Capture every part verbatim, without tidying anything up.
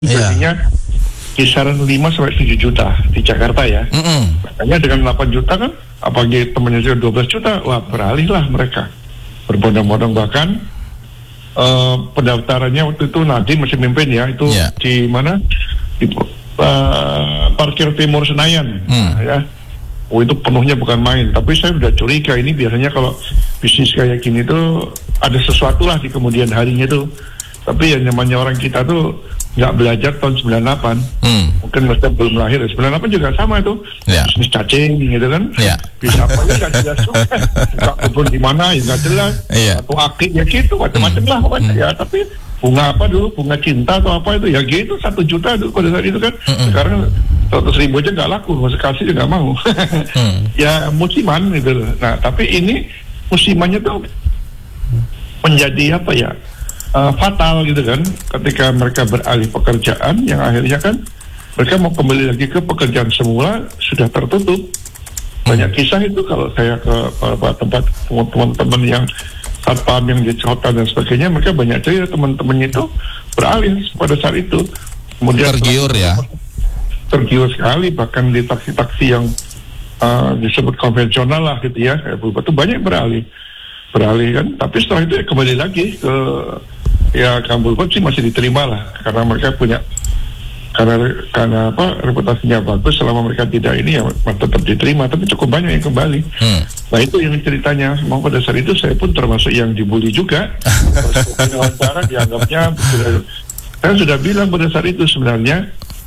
Biasanya kisaran lima sampai tujuh juta di Jakarta ya. Mm-hmm. Makanya dengan delapan juta kan, apalagi temannya juga dua belas juta, wah beralih lah mereka. Berbondong-bondong bahkan uh, pendaftarannya waktu itu Nadine masih mimpin ya, itu yeah. di mana? Di uh, parkir timur Senayan mm. ya. Oh itu penuhnya bukan main, tapi saya udah curiga ini biasanya kalau bisnis kayak gini tuh ada sesuatu lah di kemudian harinya tuh. Tapi yang namanya orang kita tuh nggak belajar tahun sembilan puluh delapan, hmm. mungkin mereka belum lahir. sembilan puluh delapan juga sama itu, yeah. bisnis cacing gitu kan, yeah. bisa apa ya nggak jelas juga, buka kebun di mana ya nggak jelas, yeah. atau akik ya gitu, macam-macam hmm. lah pokoknya hmm. ya. Tapi bunga apa dulu, bunga cinta atau apa itu ya gitu, satu juta dulu pada saat itu kan, hmm. sekarang seratus ribu aja nggak laku, sekali juga nggak mau, hmm. ya musiman gitu. Nah tapi ini musimannya tuh menjadi apa ya? Uh, fatal gitu kan, ketika mereka beralih pekerjaan yang akhirnya kan mereka mau kembali lagi ke pekerjaan semula sudah tertutup. Banyak kisah itu kalau saya ke uh, tempat teman-teman yang satpam yang di hotel dan sebagainya, mereka banyak cerita teman-temannya itu beralih pada saat itu. Kemudian tergiur ya, tergiur sekali, bahkan di taksi-taksi yang uh, disebut konvensional lah gitu ya, kayak itu banyak beralih beralih kan, tapi setelah itu ya kembali lagi ke ya Kampulpot sih masih diterima lah karena mereka punya karena karena apa reputasinya bagus, selama mereka tidak ini ya tetap diterima, tapi cukup banyak yang kembali. Hmm. Nah itu yang ceritanya. Mau pada saat itu saya pun termasuk yang dibully juga. Wawancara dianggapnya saya sudah bilang pada saat itu sebenarnya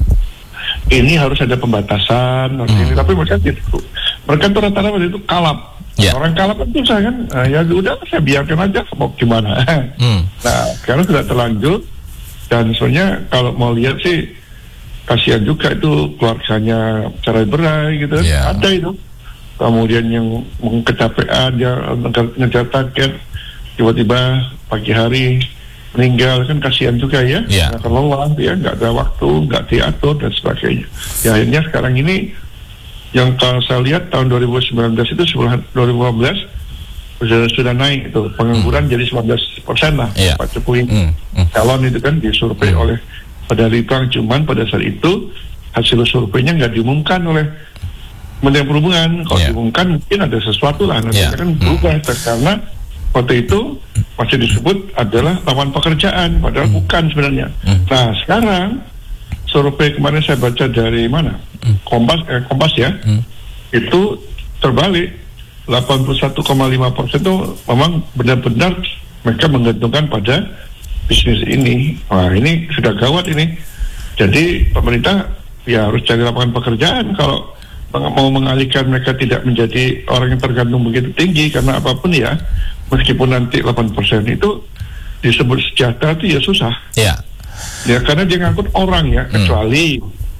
ini harus ada pembatasan, harus hmm. ini, tapi mereka itu mereka tuh rata-rata pada itu kalap. Yeah. Orang kalap kan susah kan, nah, ya udah saya biarkan aja mau gimana. Hmm. Nah sekarang sudah terlanjur dan sebenarnya kalau mau lihat sih kasihan juga itu keluarganya cerai berai gitu, yeah. ada itu. Kemudian yang kecapean dia ngejar target tiba-tiba pagi hari meninggal kan kasihan juga ya, yeah. nggak kelola ya, nggak ada waktu, nggak diatur dan sebagainya. Ya akhirnya sekarang ini yang kalau saya lihat tahun dua ribu sembilan belas itu sebelum dua ribu lima belas sudah, sudah naik itu pengangguran hmm. jadi sembilan belas persen lah, yeah. Pak Jokowi hmm. Hmm. calon itu kan disurvei hmm. oleh pada Litbang, cuman pada saat itu hasil surveinya nggak diumumkan oleh Kementerian Perhubungan. Kalau yeah. diumumkan mungkin ada sesuatu lah nanti yeah. kan berubah hmm. karena waktu itu masih disebut adalah lapangan pekerjaan padahal hmm. bukan sebenarnya. Hmm. Nah sekarang survei kemarin saya baca dari mana? Kompas, eh, Kompas ya, hmm. itu terbalik. delapan puluh satu koma lima persen itu memang benar-benar mereka menggantungkan pada bisnis ini. Wah ini sudah gawat ini. Jadi pemerintah ya harus cari lapangan pekerjaan kalau mau mengalihkan mereka tidak menjadi orang yang tergantung begitu tinggi karena apapun ya, meskipun nanti delapan persen itu disebut sejahtera itu ya susah. Yeah. Ya karena dia ngangkut orang ya, hmm. kecuali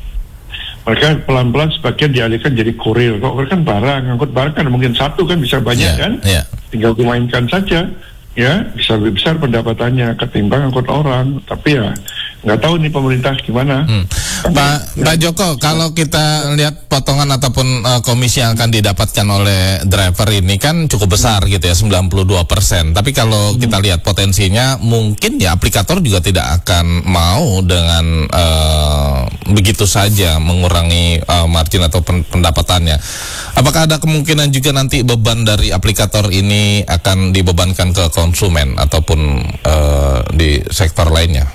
mereka pelan-pelan sebagian dialihkan jadi kurir. Kok kan barang, ngangkut barang kan mungkin satu kan bisa banyak yeah, kan, yeah. tinggal dimainkan saja, ya bisa lebih besar pendapatannya ketimbang ngangkut orang. Tapi ya nggak tahu nih pemerintah gimana. Hmm. Pak ya. Pak Joko, kalau kita lihat potongan ataupun uh, komisi yang akan didapatkan oleh driver ini kan cukup besar hmm. gitu ya, sembilan puluh dua persen. Tapi kalau hmm. kita lihat potensinya mungkin ya aplikator juga tidak akan mau dengan uh, begitu saja mengurangi uh, margin atau pen pendapatannya. Apakah ada kemungkinan juga nanti beban dari aplikator ini akan dibebankan ke konsumen ataupun uh, di sektor lainnya?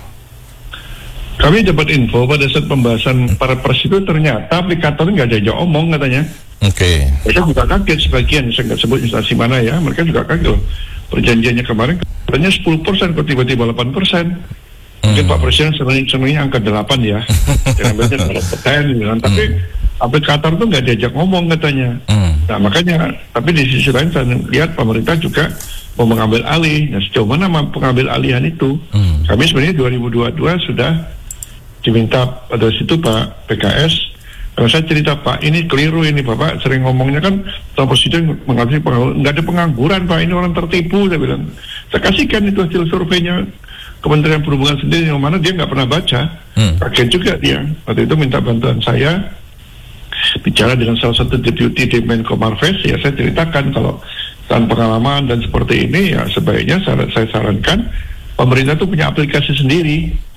Kami dapat info pada saat pembahasan para pers itu ternyata aplikator nggak diajak omong katanya. Oke. Okay. Mereka juga kaget sebagian, saya nggak sebut instansi mana ya, mereka juga kaget. Perjanjiannya kemarin katanya sepuluh persen, kok tiba-tiba delapan persen. Mungkin hmm. Pak Presiden senangnya angka delapan ya, jangan berarti delapan persen. Tapi hmm. aplikator tuh nggak diajak ngomong katanya. Hmm. Nah makanya, tapi di sisi lain saya lihat pemerintah juga mau mengambil alih. Nah sejauh mana pengambil alihan itu? Hmm. Kami sebenarnya dua ribu dua puluh dua sudah diminta pada situ Pak P K S, kalau saya cerita Pak ini keliru ini Bapak sering ngomongnya kan Pak Presiden mengasih pengangguran, nggak ada pengangguran Pak, ini orang tertipu, saya bilang. Saya kasihkan itu hasil surveinya Kementerian Perhubungan sendiri yang mana dia nggak pernah baca, hmm. kaget juga dia. Waktu itu minta bantuan saya bicara dengan salah satu deputi di Menko Marves, ya saya ceritakan kalau dengan pengalaman dan seperti ini ya sebaiknya saya, saya sarankan pemerintah itu punya aplikasi sendiri.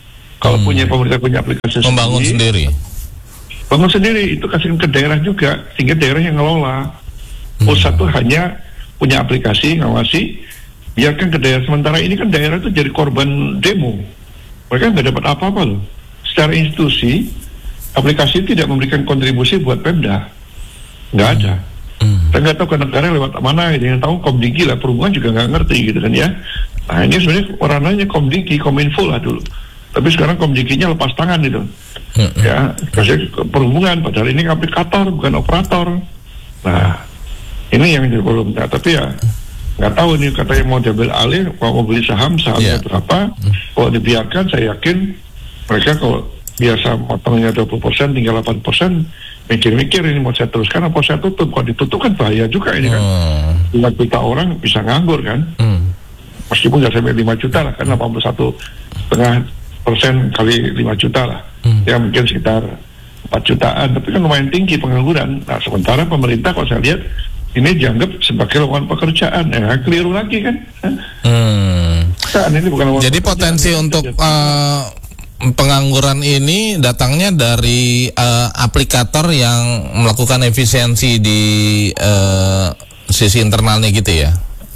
Kalau Hmm. punya pemerintah punya aplikasi Membangun sendiri. bangun sendiri itu kasihkan ke daerah juga, sehingga daerah yang ngelola. Pusat tuh hanya punya aplikasi ngawasi, biarkan ke daerah. Sementara ini kan daerah itu jadi korban demo, mereka nggak dapat apa-apa loh. Secara institusi aplikasi tidak memberikan kontribusi buat Pemda, nggak ada. Hmm. Saya nggak tahu ke negara lewat mana, yang tahu Komdigi lah, perhubungan juga nggak ngerti gitu kan ya. Nah ini sebenarnya ranahnya Komdigi, Kominfo lah dulu. Tapi sekarang Komdiginya lepas tangan gitu. Hmm. Ya, kasih perhubungan, padahal ini aplikator bukan operator. Nah, ini yang jadi problem. Nah, tapi ya nggak tahu nih, katanya mau diambil alih, mau beli saham, sahamnya Yeah. berapa. Kalau dibiarkan, saya yakin mereka kalau biasa potongnya dua puluh persen, tinggal delapan persen, mikir-mikir ini mau saya teruskan apa saya tutup. Kalau ditutup kan bahaya juga ini kan. Hmm. lima juta orang bisa nganggur kan. Hmm. Meskipun nggak sampai lima juta lah, kan delapan puluh satu setengah persen kali lima juta lah. Hmm. Ya mungkin sekitar empat jutaan, tapi kan lumayan tinggi pengangguran. Nah, sementara pemerintah kalau saya lihat ini dianggap sebagai lowongan pekerjaan, ya keliru lagi kan. Hmm. Kan ini bukan lowongan Jadi pekerjaan. potensi untuk uh, pengangguran ini datangnya dari uh, aplikator yang melakukan efisiensi di uh, sisi internalnya gitu ya,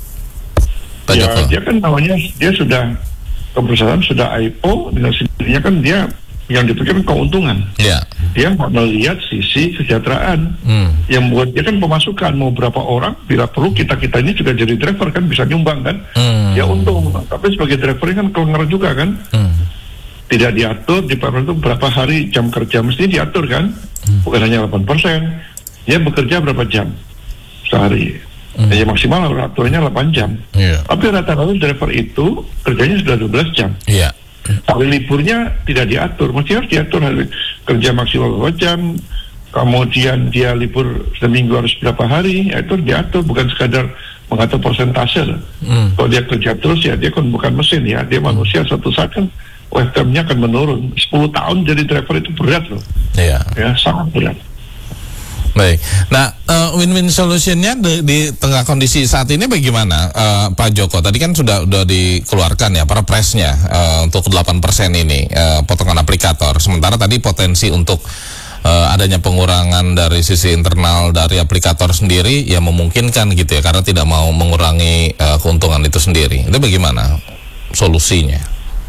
Pak Ya, Joko? dia kan namanya, dia sudah keperusahaan sudah I P O, dengan sendirinya kan dia yang dipikirkan keuntungan. Ya. Dia nggak melihat sisi kesejahteraan. Hmm. Yang buat dia kan pemasukan, mau berapa orang, bila perlu kita-kita ini juga jadi driver kan, bisa nyumbang kan. Hmm. Ya untung, tapi sebagai driver ini kan kelenger juga kan. Hmm. Tidak diatur, di Parlemen itu berapa hari jam kerja, mesti diatur kan. Hmm. Bukan hanya delapan persen. Dia bekerja berapa jam sehari. Hmm. Ya maksimal aturannya delapan jam. Iya. Tapi rata-rata driver itu kerjanya sudah dua belas jam. Iya. Hari liburnya tidak diatur, mesti harus diatur hari kerja maksimal berapa jam, kemudian dia libur seminggu harus berapa hari, ya itu diatur, bukan sekadar mengatur persentase. Hmm. Kalau dia kerja terus ya dia kan bukan mesin ya, dia manusia, suatu saat kan lifetime-nya akan menurun. sepuluh tahun jadi driver itu berat loh, Iya. ya sangat berat. Baik. Nah, uh, win-win solutionnya di, di tengah kondisi saat ini bagaimana, uh, Pak Joko? Tadi kan sudah sudah dikeluarkan ya perpresnya uh, untuk delapan persen ini uh, potongan aplikator. Sementara tadi potensi untuk uh, adanya pengurangan dari sisi internal dari aplikator sendiri ya memungkinkan gitu ya, karena tidak mau mengurangi uh, keuntungan itu sendiri. Itu bagaimana solusinya?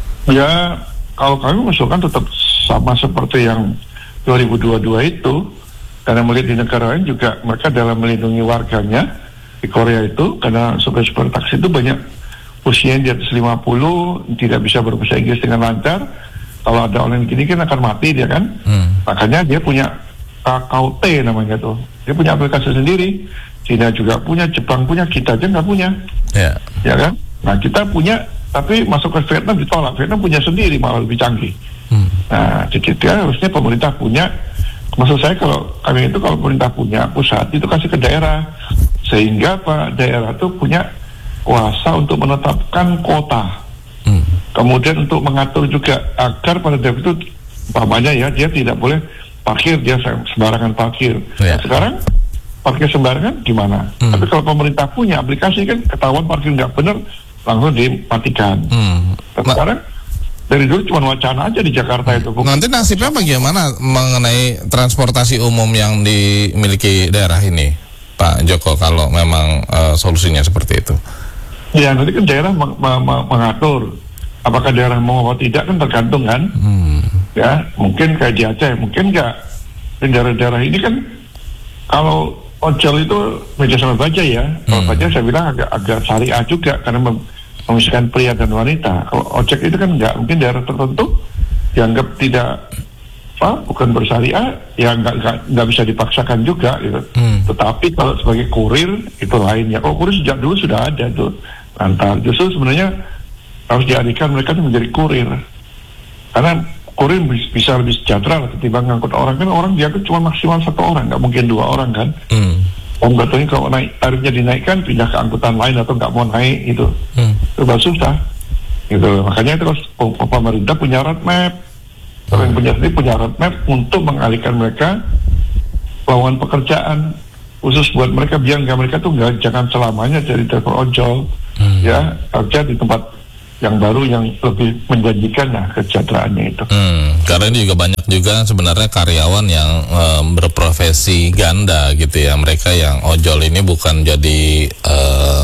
Ya, kalau kami mengusulkan tetap sama seperti yang dua ribu dua puluh dua itu. Karena melihat di negara lain juga mereka dalam melindungi warganya di Korea itu, karena supir-supir taksi itu banyak usia di atas lima puluh, tidak bisa berbahasa Inggris dengan lancar. Kalau ada orang gini kan akan mati dia kan. Hmm. Makanya dia punya K K U T namanya tuh. Dia punya aplikasi sendiri. Cina juga punya, Jepang punya, kita aja nggak punya. Ya. Ya kan? Nah kita punya, tapi masuk ke Vietnam ditolak. Vietnam punya sendiri malah lebih canggih. Hmm. Nah jadi dia harusnya pemerintah punya. Maksud saya kalau kami itu kalau pemerintah punya pusat itu kasih ke daerah, sehingga Pak daerah itu punya kuasa untuk menetapkan kota, hmm. kemudian untuk mengatur juga agar pada daerah itu umpamanya ya dia tidak boleh parkir, dia sembarangan parkir. Ya. Nah, sekarang parkir sembarangan gimana? Hmm. Tapi kalau pemerintah punya aplikasi kan ketahuan parkir nggak benar langsung dimatikan. Hmm. Nah, sekarang dari dulu cuma wacana aja di Jakarta itu. Nanti nasibnya bagaimana mengenai transportasi umum yang dimiliki daerah ini, Pak Joko, kalau memang uh, solusinya seperti itu? Ya nanti kan daerah meng- meng- mengatur. Apakah daerah mau atau tidak kan tergantung kan. Hmm. Ya mungkin kayak di Aceh, mungkin nggak. Di daerah-daerah ini kan kalau ojol itu meja sama baja ya. Hmm. Kalau baja saya bilang agak agak syariah juga karena mem- memisahkan pria dan wanita. Kalau ojek itu kan nggak, mungkin daerah tertentu dianggap tidak apa, bukan bersyariah, ya nggak nggak nggak bisa dipaksakan juga gitu. Hmm. Tetapi kalau sebagai kurir itu lainnya. Kalau kurir sejak dulu sudah ada tuh. Antar justru sebenarnya harus dialihkan mereka itu menjadi kurir. Karena kurir bisa lebih sejahtera lah ketimbang ngangkut orang, kan orang diangkut cuma maksimal satu orang, nggak mungkin dua orang kan. Hmm. Om katanya kalau naik tarifnya dinaikkan pindah ke angkutan lain atau nggak mau naik itu, hmm. itu susah, gitu. Makanya itu pemerintah punya roadmap, orang yang punya sendiri punya roadmap untuk mengalihkan mereka lowongan pekerjaan khusus buat mereka biar nggak mereka tuh nggak jangan selamanya jadi driver ojol, hmm. ya kerja di tempat yang baru yang lebih menjanjikan lah kesejahteraannya itu. Hmm, karena ini juga banyak juga sebenarnya karyawan yang um, berprofesi ganda gitu ya, mereka yang ojol ini bukan jadi uh,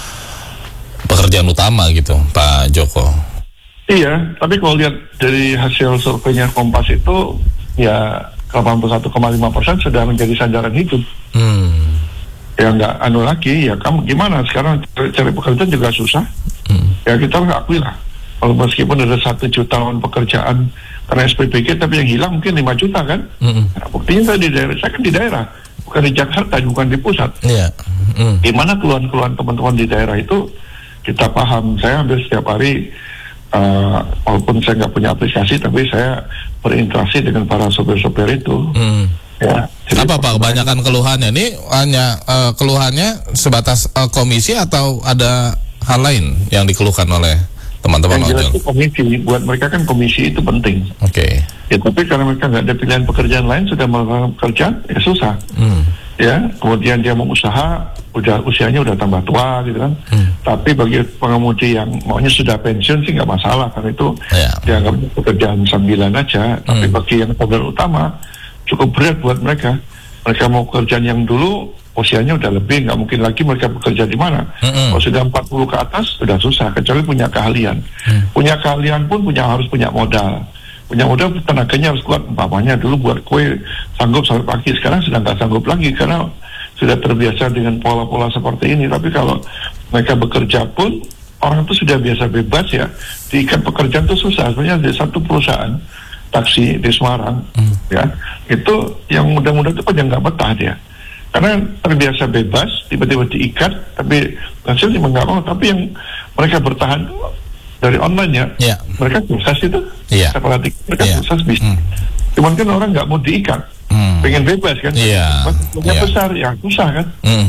pekerjaan utama gitu, Pak Joko. Iya, tapi kalau lihat dari hasil surveinya Kompas itu ya delapan puluh satu koma lima persen sudah menjadi sandaran hidup. Hmm. Ya nggak anu lagi, ya kamu gimana sekarang cari pekerjaan juga susah. Hmm. Ya kita akui lah, kalau meskipun ada satu jutaan pekerjaan karena S P B G, tapi yang hilang mungkin lima juta kan. Hmm. Nah, buktinya saya di daerah, saya kan di daerah, bukan di Jakarta, bukan di pusat. Yeah. Hmm. Gimana keluhan-keluhan teman-teman di daerah itu kita paham. Saya hampir setiap hari, uh, walaupun saya nggak punya aplikasi, tapi saya berinteraksi dengan para sopir-sopir itu. Hmm. Ya, apa Pak kebanyakan keluhannya? Ini hanya uh, keluhannya sebatas uh, komisi atau ada hal lain yang dikeluhkan oleh teman-teman ojol? Yang jelas komisi, buat mereka kan komisi itu penting. Oke. Okay. Ya, tapi karena mereka nggak ada pilihan pekerjaan lain, sudah melakukan pekerjaan, ya susah. Hmm. Ya, kemudian dia mau usaha, udah usianya udah tambah tua gitu kan. Hmm. Tapi bagi pengemudi yang maunya sudah pensiun sih nggak masalah, karena itu yeah. dianggap pekerjaan sambilan aja. Hmm. Tapi bagi yang pekerjaan utama cukup berat buat mereka. Mereka mau pekerjaan yang dulu usianya udah lebih, nggak mungkin lagi mereka bekerja di mana. Mm-hmm. Kalau sudah empat puluh ke atas sudah susah, kecuali punya keahlian. Mm. Punya keahlian pun punya harus punya modal. Punya modal, tenaganya harus kuat. Umpamanya dulu buat kue sanggup sampai pagi, sekarang sudah nggak sanggup lagi karena sudah terbiasa dengan pola-pola seperti ini. Tapi kalau mereka bekerja pun, orang itu sudah biasa bebas ya, diikat pekerjaan itu susah. Sebenarnya di satu perusahaan taksi di Semarang, hmm. ya itu yang muda-muda itu pada nggak betah dia, karena terbiasa bebas, tiba-tiba diikat, tapi hasilnya nggak mau. Tapi yang mereka bertahan dari online ya, yeah. mereka sukses itu, yeah. saya perhatikan mereka yeah. sukses bisnis. Hmm. Cuman kan orang nggak mau diikat, hmm. pengen bebas kan, yeah. punya yeah. besar, ya susah kan. Hmm.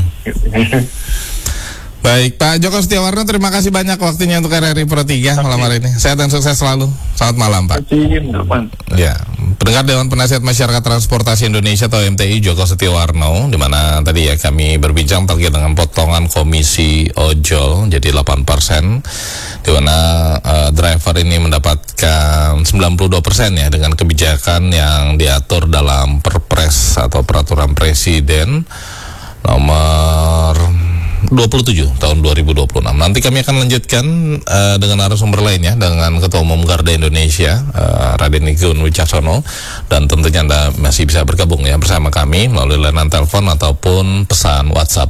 Baik, Pak Joko Setiawarno, terima kasih banyak waktunya untuk R R I Pro tiga malam hari ini. Sehat dan sukses selalu. Selamat malam, Pak. Ya, pendengar Dewan Penasihat Masyarakat Transportasi Indonesia atau M T I Joko Setiawarno, di mana tadi ya kami berbincang terkait dengan potongan komisi ojol jadi delapan persen, di mana uh, driver ini mendapatkan sembilan puluh dua persen ya dengan kebijakan yang diatur dalam Perpres atau Peraturan Presiden nomor dua puluh tujuh tahun dua ribu dua puluh enam. Nanti kami akan lanjutkan uh, dengan narasumber lainnya dengan Ketua Umum Garda Indonesia uh, Raden Igun Wicaksono, dan tentunya Anda masih bisa bergabung ya bersama kami melalui layanan telepon ataupun pesan WhatsApp.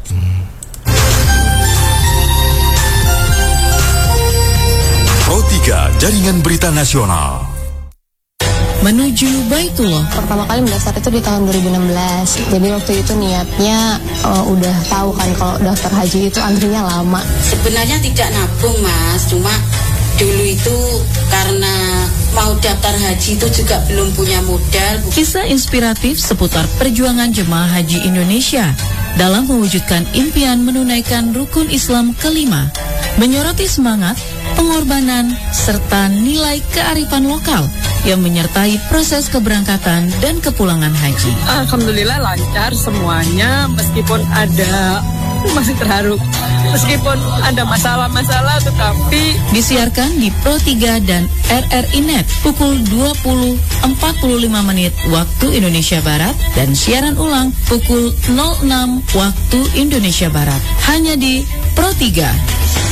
Pro tiga Jaringan Berita Nasional. Menuju Baitullah. Pertama kali mendaftar itu di tahun dua ribu enam belas. Jadi waktu itu niatnya uh, udah tahu kan kalau daftar haji itu antrinya lama. Sebenarnya tidak nabung, Mas, cuma dulu itu karena mau daftar haji itu juga belum punya modal. Kisah inspiratif seputar perjuangan jemaah haji Indonesia dalam mewujudkan impian menunaikan rukun Islam kelima, menyoroti semangat, pengorbanan, serta nilai kearifan lokal yang menyertai proses keberangkatan dan kepulangan haji. Alhamdulillah lancar semuanya, meskipun ada, masih terharu, meskipun ada masalah-masalah, tetapi disiarkan di Pro tiga dan R R I Net pukul dua puluh empat puluh lima menit waktu Indonesia Barat dan siaran ulang pukul nol enam waktu Indonesia Barat. Hanya di Pro tiga.